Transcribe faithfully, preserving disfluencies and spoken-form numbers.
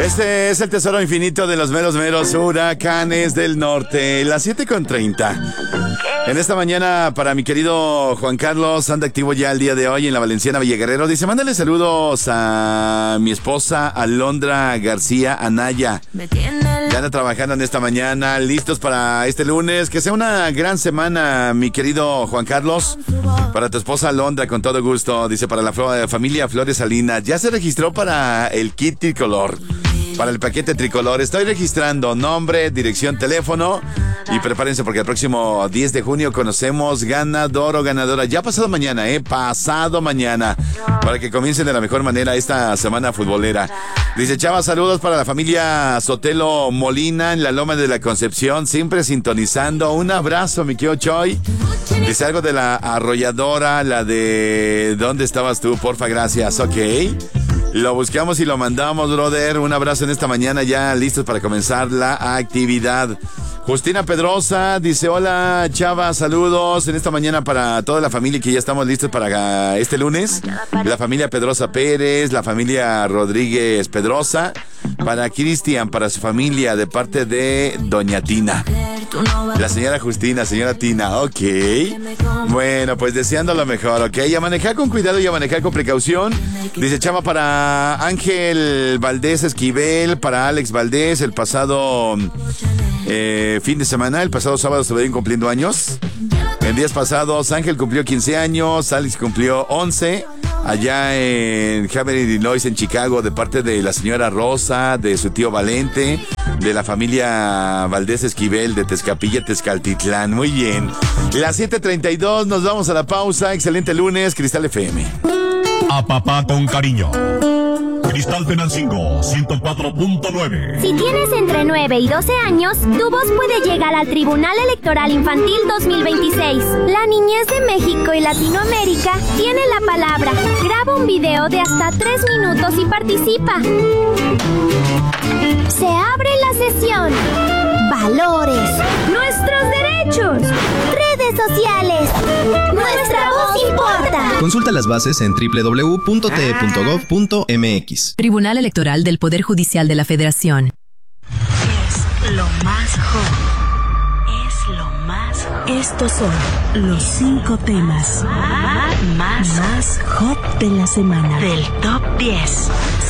Este es el tesoro infinito de los meros meros huracanes del norte. Las siete con treinta. En esta mañana, para mi querido Juan Carlos, anda activo ya el día de hoy en la Valenciana Villaguerrero. Dice, mándale saludos a mi esposa Alondra García Anaya. Ya anda trabajando en esta mañana, listos para este lunes. Que sea una gran semana, mi querido Juan Carlos. Para tu esposa Alondra, con todo gusto. Dice, para la familia Flores Salinas. Ya se registró para el kit tricolor. Para el paquete tricolor. Estoy registrando nombre, dirección, teléfono. Y prepárense porque el próximo diez de junio conocemos ganador o ganadora. Ya pasado mañana, ¿eh? Pasado mañana. Para que comiencen de la mejor manera esta semana futbolera. Dice, Chava, saludos para la familia Sotelo Molina en la Loma de la Concepción. Siempre sintonizando. Un abrazo, mi querido Choy. Dice algo de la arrolladora, la de... ¿Dónde estabas tú? Porfa, gracias. Ok. Lo buscamos y lo mandamos, brother. Un abrazo en esta mañana, ya listos para comenzar la actividad. Justina Pedrosa dice, hola Chava, saludos en esta mañana para toda la familia que ya estamos listos para este lunes. La familia Pedrosa Pérez, la familia Rodríguez Pedrosa, para Cristian, para su familia, de parte de Doña Tina. La señora Justina, señora Tina, ok. Bueno, pues deseando lo mejor, ok. Y a manejar con cuidado y a manejar con precaución. Dice Chava, para Ángel Valdés Esquivel, para Alex Valdés, el pasado eh, fin de semana, el pasado sábado se venían cumpliendo años. En días pasados, Ángel cumplió quince años, Alex cumplió once. Allá en Haverhill, Illinois, en Chicago, de parte de la señora Rosa, de su tío Valente, de la familia Valdés Esquivel, de Tezcapilla, Tezcaltitlán. Muy bien. Las siete treinta y dos, nos vamos a la pausa. Excelente lunes, Cristal F M. A papá con cariño. Cristal Tenancingo, ciento cuatro punto nueve. Si tienes entre nueve y doce años, tu voz puede llegar al Tribunal Electoral Infantil dos mil veintiséis. La niñez de México y Latinoamérica tiene la palabra. Graba un video de hasta tres minutos y participa. Se abre la sesión. Valores. Nuestros derechos. Redes sociales. Nuestra voz importa. Consulta las bases en doble u doble u doble u punto t e punto gov punto m x. Tribunal Electoral del Poder Judicial de la Federación. Es lo más hot. Es lo más hot. Estos son los cinco temas más, más, más hot de la semana. Del top diez.